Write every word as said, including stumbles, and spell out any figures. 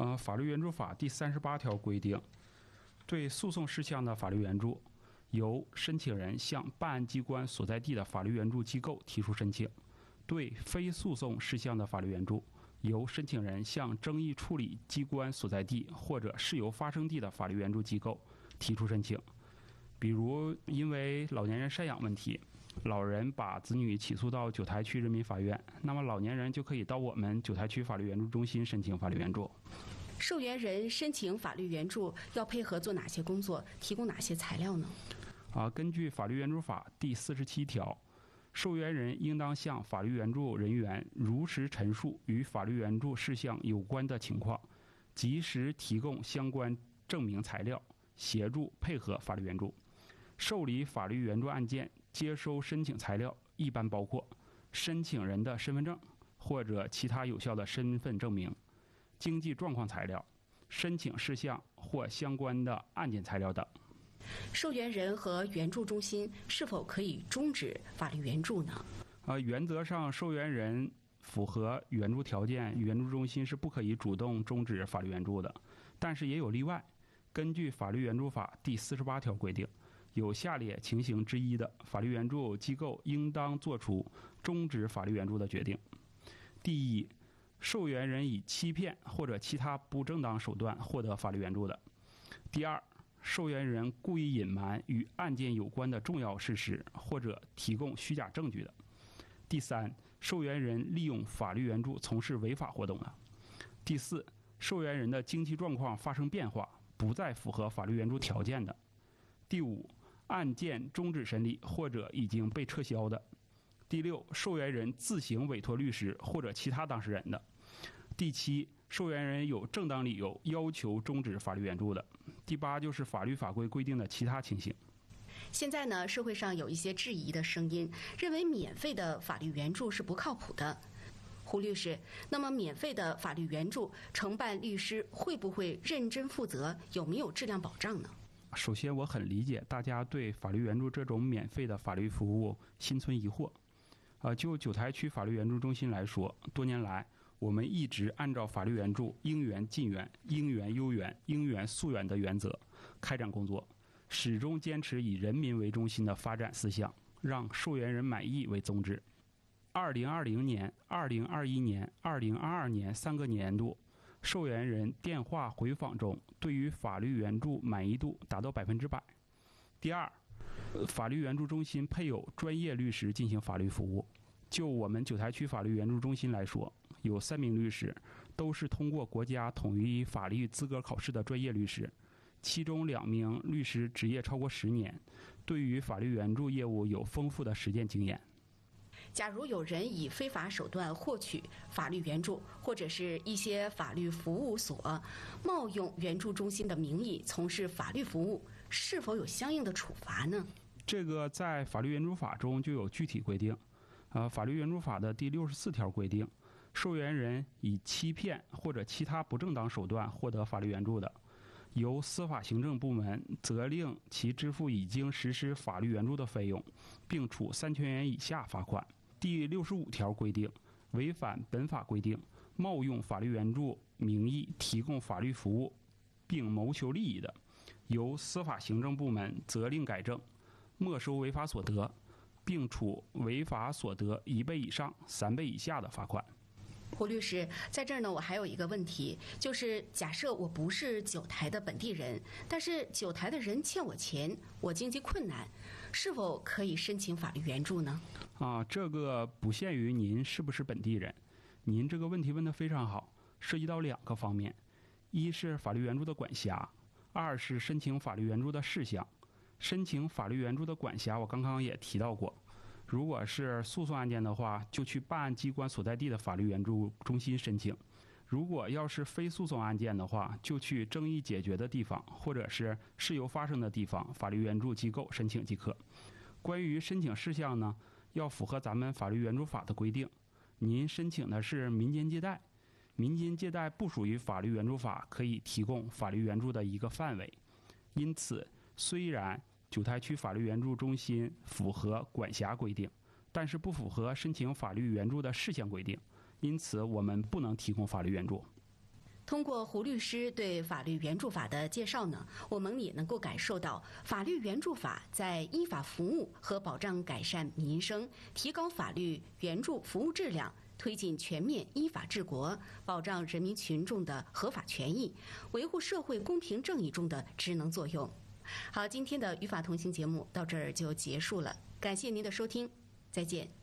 呃，法律援助法第三十八条规定，对诉讼事项的法律援助，由申请人向办案机关所在地的法律援助机构提出申请；对非诉讼事项的法律援助，由申请人向争议处理机关所在地或者事由发生地的法律援助机构提出申请。比如，因为老年人赡养问题，老人把子女起诉到九台区人民法院，那么老年人就可以到我们九台区法律援助中心申请法律援助。 受援人申请法律援助要配合做哪些工作，提供哪些材料呢？ 啊，根据法律援助法第四十七条，受援人应当向法律援助人员如实陈述与法律援助事项有关的情况，及时提供相关证明材料，协助配合法律援助。受理法律援助案件接收申请材料一般包括申请人的身份证或者其他有效的身份证明、经济状况材料、申请事项或相关的案件材料等。 受援人和援助中心是否可以终止法律援助呢？ 呃，原则上，受援人符合援助条件，援助中心是不可以主动终止法律援助的。但是也有例外，根据法律援助法第四十八条规定，有下列情形之一的，法律援助机构应当作出终止法律援助的决定。第一，受援人以欺骗或者其他不正当手段获得法律援助的；第二，受援人故意隐瞒与案件有关的重要事实或者提供虚假证据的；第三，受援人利用法律援助从事违法活动的；第四，受援人的经济状况发生变化，不再符合法律援助条件的；第五，案件终止审理或者已经被撤销的；第六，受援人自行委托律师或者其他当事人的；第七，受援人有正当理由要求终止法律援助的；第八，就是法律法规规定的其他情形。 现在呢，社会上有一些质疑的声音，认为免费的法律援助是不靠谱的。胡律师，那么免费的法律援助，承办律师会不会认真负责，有没有质量保障呢？ 首先，我很理解大家对法律援助这种免费的法律服务心存疑惑。呃，就九台区法律援助中心来说，多年来我们一直按照法律援助应援尽援、应援优援、应援溯源的原则开展工作，始终坚持以人民为中心的发展思想，让受援人满意为宗旨。二零二零年、二零二一年、二零二二年三个年度，受援人电话回访中对于法律援助满意度达到百分之百。第二，法律援助中心配有专业律师进行法律服务。就我们九台区法律援助中心来说，有三名律师都是通过国家统一法律资格考试的专业律师，其中两名律师执业超过十年，对于法律援助业务有丰富的实践经验。 假如有人以非法手段获取法律援助，或者是一些法律服务所冒用援助中心的名义从事法律服务，是否有相应的处罚呢？ 这个在法律援助法中就有具体规定。呃，法律援助法的第六十四条规定，受援人以欺骗或者其他不正当手段获得法律援助的，由司法行政部门责令其支付已经实施法律援助的费用，并处三千元以下罚款。第六十五条规定，违反本法规定，冒用法律援助名义提供法律服务并谋求利益的，由司法行政部门责令改正，没收违法所得，并处违法所得一倍以上三倍以下的罚款。 胡律师，在这儿呢，我还有一个问题，就是假设我不是九台的本地人，但是九台的人欠我钱，我经济困难，是否可以申请法律援助呢？ 啊，这个不限于您是不是本地人，您这个问题问得非常好，涉及到两个方面，一是法律援助的管辖，二是申请法律援助的事项。申请法律援助的管辖，我刚刚也提到过。如果是诉讼案件的话，就去办案机关所在地的法律援助中心申请；如果要是非诉讼案件的话，就去争议解决的地方或者是事由发生的地方法律援助机构申请即可。关于申请事项呢，要符合咱们法律援助法的规定。您申请的是民间借贷，民间借贷不属于法律援助法可以提供法律援助的一个范围。因此，虽然九台区法律援助中心符合管辖规定，但是不符合申请法律援助的事项规定，因此我们不能提供法律援助。 通过胡律师对法律援助法的介绍呢，我们也能够感受到法律援助法在依法服务和保障改善民生、提高法律援助服务质量、推进全面依法治国、保障人民群众的合法权益、维护社会公平正义中的职能作用。好，今天的与法同行节目到这儿就结束了，感谢您的收听，再见。